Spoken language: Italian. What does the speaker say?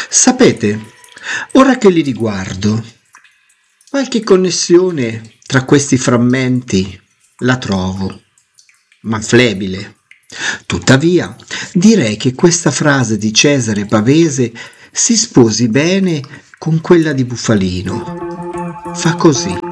Sapete, ora che li riguardo, qualche connessione tra questi frammenti la trovo, ma flebile. Tuttavia, direi che questa frase di Cesare Pavese si sposi bene con quella di Bufalino. Fa così.